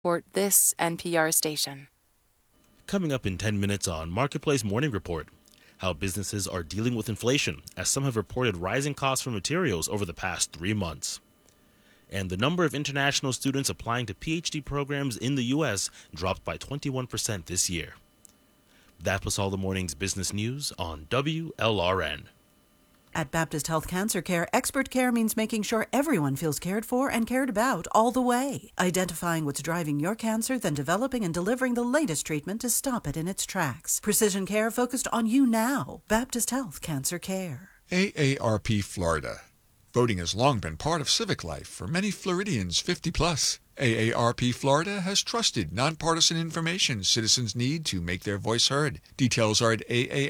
Support this NPR station. Coming up in 10 minutes on Marketplace Morning Report, how businesses are dealing with inflation, as some have reported rising costs for materials over the past 3 months. And the number of international students applying to PhD programs in the U.S. dropped by 21% this year. That was all the morning's business news on WLRN. At Baptist Health Cancer Care, expert care means making sure everyone feels cared for and cared about all the way. Identifying what's driving your cancer, then developing and delivering the latest treatment to stop it in its tracks. Precision care focused on you now. Baptist Health Cancer Care. AARP Florida. Voting has long been part of civic life for many Floridians 50 plus. AARP Florida has trusted, nonpartisan information citizens need to make their voice heard. Details are at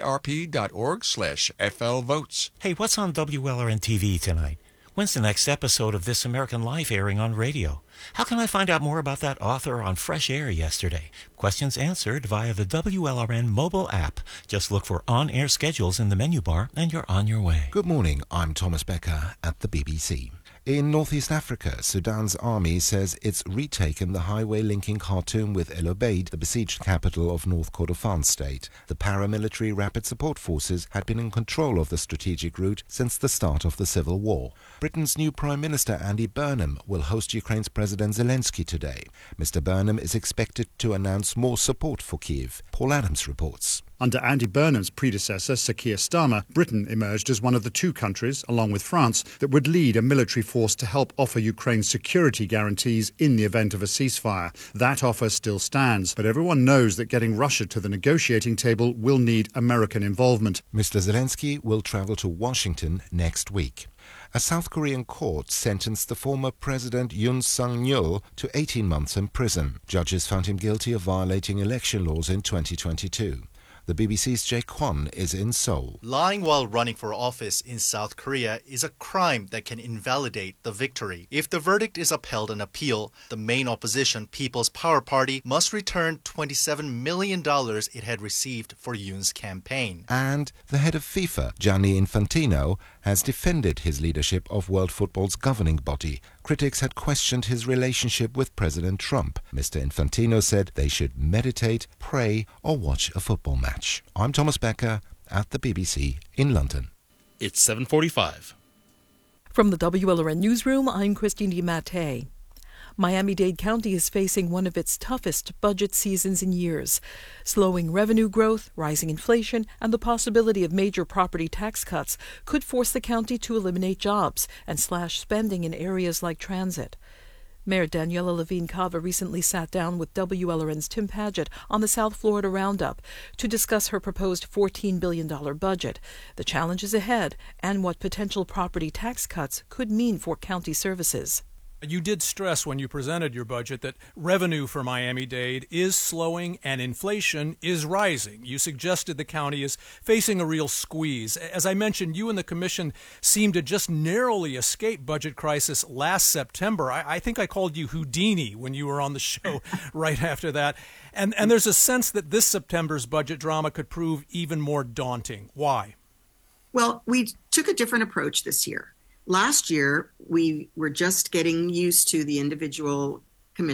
aarp.org/FLVotes. Hey, what's on WLRN TV tonight? When's the next episode of This American Life airing on radio? How can I find out more about that author on Fresh Air yesterday? Questions answered via the WLRN mobile app. Just look for on-air schedules in the menu bar and you're on your way. Good morning, I'm Thomas Becker at the BBC. In northeast Africa, Sudan's army says it's retaken the highway linking Khartoum with El Obeid, the besieged capital of North Kordofan state. The paramilitary rapid support forces had been in control of the strategic route since the start of the civil war. Britain's new Prime Minister Andy Burnham will host Ukraine's President Zelensky today. Mr. Burnham is expected to announce more support for Kyiv. Paul Adams reports. Under Andy Burnham's predecessor, Sir Keir Starmer, Britain emerged as one of the two countries, along with France, that would lead a military force to help offer Ukraine security guarantees in the event of a ceasefire. That offer still stands, but everyone knows that getting Russia to the negotiating table will need American involvement. Mr. Zelensky will travel to Washington next week. A South Korean court sentenced the former President Yoon Suk-yeol to 18 months in prison. Judges found him guilty of violating election laws in 2022. The BBC's Jay Kwon is in Seoul. Lying while running for office in South Korea is a crime that can invalidate the victory. If the verdict is upheld on appeal, the main opposition, People's Power Party, must return $27 million it had received for Yoon's campaign. And the head of FIFA, Gianni Infantino, has defended his leadership of world football's governing body. Critics had questioned his relationship with President Trump. Mr. Infantino said they should meditate, pray, or watch a football match. I'm Thomas Becker at the BBC in London. It's 7:45. From the WLRN Newsroom, I'm Christine DiMattei. Miami-Dade County is facing one of its toughest budget seasons in years. Slowing revenue growth, rising inflation, and the possibility of major property tax cuts could force the county to eliminate jobs and slash spending in areas like transit. Mayor Daniela Levine Cava recently sat down with WLRN's Tim Padgett on the South Florida Roundup to discuss her proposed $14 billion budget, the challenges ahead, and what potential property tax cuts could mean for county services. You did stress when you presented your budget that revenue for Miami-Dade is slowing and inflation is rising. You suggested the county is facing a real squeeze. As I mentioned, you and the commission seemed to just narrowly escape budget crisis last September. I think I called you Houdini when you were on the show right after that. And there's a sense that this September's budget drama could prove even more daunting. Why? Well, we took a different approach this year. Last year, we were just getting used to the individual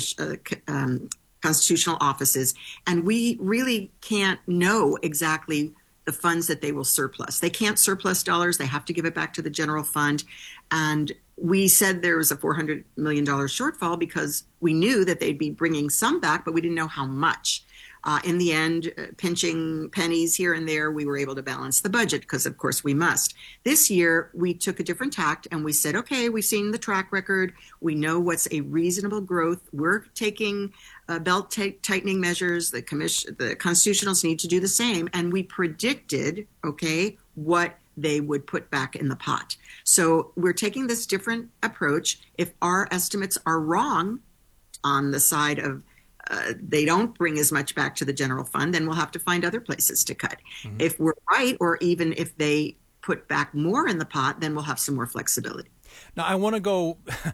constitutional offices, and we really can't know exactly the funds that they will surplus. They can't surplus dollars. They have to give it back to the general fund. And we said there was a $400 million shortfall because we knew that they'd be bringing some back, but we didn't know how much. In the end, pinching pennies here and there, we were able to balance the budget because, of course, we must. This year, we took a different tact and we said, okay, we've seen the track record. We know what's a reasonable growth. We're taking belt tightening measures. The constitutionals need to do the same. And we predicted, okay, what they would put back in the pot. So we're taking this different approach. If our estimates are wrong on the side of they don't bring as much back to the general fund, then we'll have to find other places to cut. Mm-hmm. If we're right, or even if they put back more in the pot, then we'll have some more flexibility. Now, I want to go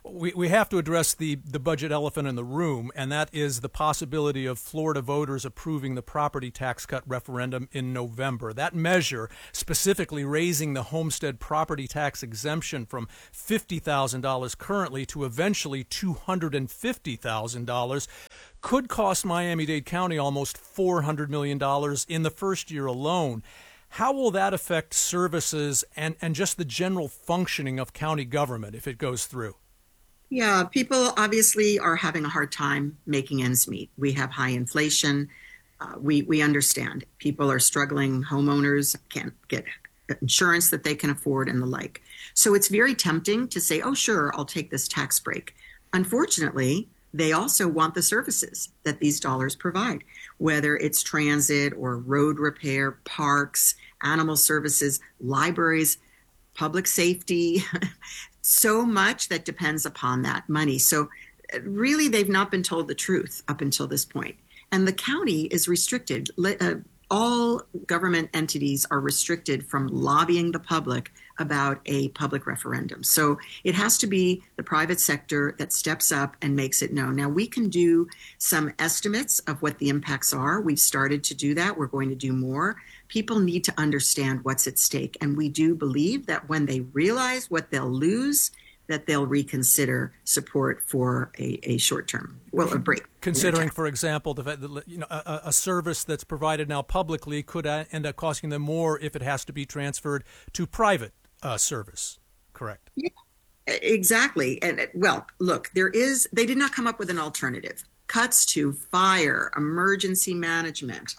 We have to address the budget elephant in the room, and that is the possibility of Florida voters approving the property tax cut referendum in November. That measure, specifically raising the homestead property tax exemption from $50,000 currently to eventually $250,000, could cost Miami-Dade County almost $400 million in the first year alone. How will that affect services and just the general functioning of county government if it goes through? Yeah, people obviously are having a hard time making ends meet. We have high inflation. We understand. People are struggling. Homeowners can't get insurance that they can afford and the like. So it's very tempting to say, oh, sure, I'll take this tax break. Unfortunately, they also want the services that these dollars provide, whether it's transit or road repair, parks, animal services, libraries, public safety, so much that depends upon that money. So really, they've not been told the truth up until this point. And the county is restricted. All government entities are restricted from lobbying the public about a public referendum. So it has to be the private sector that steps up and makes it known. Now, we can do some estimates of what the impacts are. We've started to do that. We're going to do more. People need to understand what's at stake. And we do believe that when they realize what they'll lose, that they'll reconsider support for a short-term, a break. Considering, for example, the fact that a service that's provided now publicly could end up costing them more if it has to be transferred to private service, correct? Yeah, exactly. And look, they did not come up with an alternative. Cuts to fire, emergency management.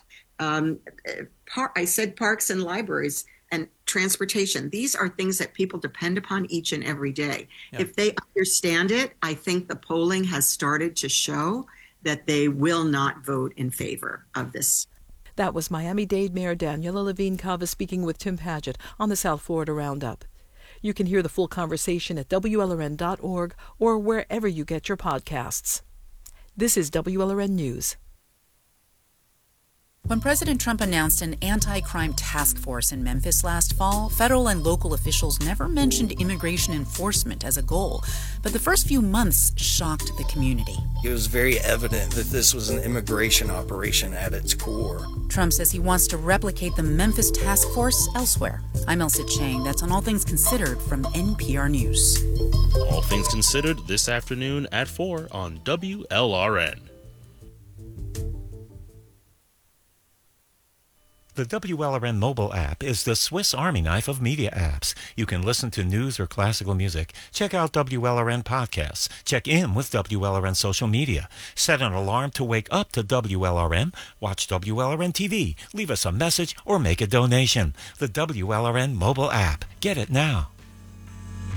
I said parks and libraries and transportation. These are things that people depend upon each and every day. Yeah. If they understand it, I think the polling has started to show that they will not vote in favor of this. That was Miami-Dade Mayor Daniela Levine Cava speaking with Tim Padgett on the South Florida Roundup. You can hear the full conversation at WLRN.org or wherever you get your podcasts. This is WLRN News. When President Trump announced an anti-crime task force in Memphis last fall, federal and local officials never mentioned immigration enforcement as a goal. But the first few months shocked the community. It was very evident that this was an immigration operation at its core. Trump says he wants to replicate the Memphis task force elsewhere. I'm Elsa Chang. That's on All Things Considered from NPR News. All Things Considered this afternoon at 4 on WLRN. The WLRN mobile app is the Swiss Army knife of media apps. You can listen to news or classical music, check out WLRN podcasts, check in with WLRN social media, set an alarm to wake up to WLRN, watch WLRN TV, leave us a message, or make a donation. The WLRN mobile app. Get it now.